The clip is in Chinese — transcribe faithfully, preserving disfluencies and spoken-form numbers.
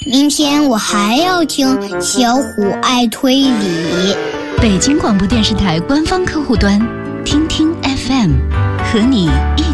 明天我还要听小虎爱推理。 北京广播电视台官方客户端，听听 F M， 和你一